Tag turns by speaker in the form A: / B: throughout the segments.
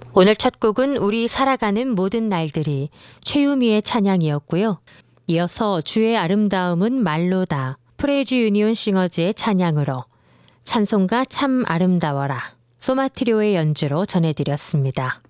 A: 오늘 첫 곡은 우리 살아가는 모든 날들이 최유미의 찬양이었고요. 이어서 주의 아름다움은 말로다. 프레이즈 유니온 싱어즈의 찬양으로 찬송가 참 아름다워라. 소마티료의 연주로 전해드렸습니다.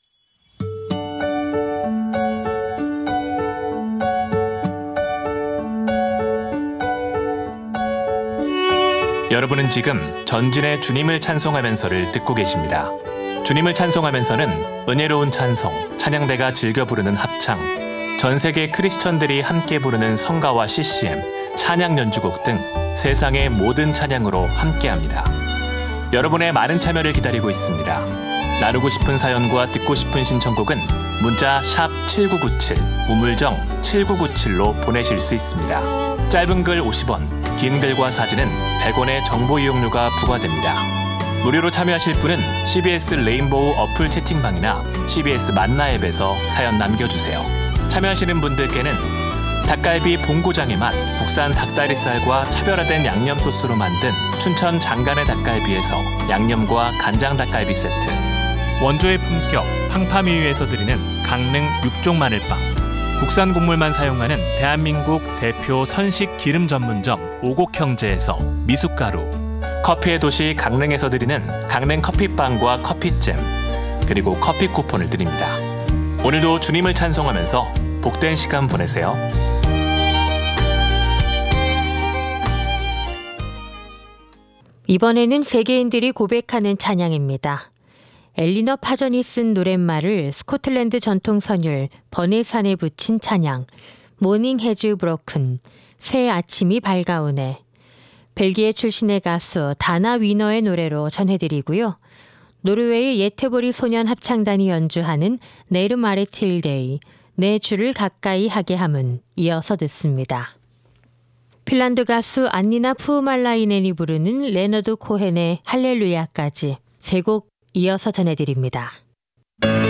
B: 여러분은 지금 전진의 주님을 찬송하면서를 듣고 계십니다. 주님을 찬송하면서는 은혜로운 찬송, 찬양대가 즐겨 부르는 합창, 전 세계 크리스천들이 함께 부르는 성가와 CCM, 찬양 연주곡 등 세상의 모든 찬양으로 함께합니다. 여러분의 많은 참여를 기다리고 있습니다. 나누고 싶은 사연과 듣고 싶은 신청곡은 문자 샵 7997, 우물정 7997로 보내실 수 있습니다. 짧은 글 50원, 긴 글과 사진은 100원의 정보 이용료가 부과됩니다. 무료로 참여하실 분은 CBS 레인보우 어플 채팅방이나 CBS 만나 앱에서 사연 남겨주세요. 참여하시는 분들께는 닭갈비 본고장의 맛, 국산 닭다리살과 차별화된 양념 소스로 만든 춘천 장간의 닭갈비에서 양념과 간장 닭갈비 세트, 원조의 품격 팡파미유에서 드리는 강릉 육종 마늘빵, 국산 곡물만 사용하는 대한민국 대표 선식 기름 전문점 오곡형제에서 미숫가루, 커피의 도시 강릉에서 드리는 강릉 커피빵과 커피잼, 그리고 커피 쿠폰을 드립니다. 오늘도 주님을 찬송하면서 복된 시간 보내세요.
A: 이번에는 세계인들이 고백하는 찬양입니다. 엘리너 파전이 쓴 노랫말을 스코틀랜드 전통 선율 버네산에 붙인 찬양 모닝 해즈 브로큰, 새 아침이 밝아오네. 벨기에 출신의 가수 다나 위너의 노래로 전해드리고요. 노르웨이 예테보리 소년 합창단이 연주하는 네르마레 틸데이, 내 주를 가까이 하게 함은 이어서 듣습니다. 핀란드 가수 안니나 푸우말라이넨이 부르는 레너드 코헨의 할렐루야까지 세 곡 이어서 전해드립니다.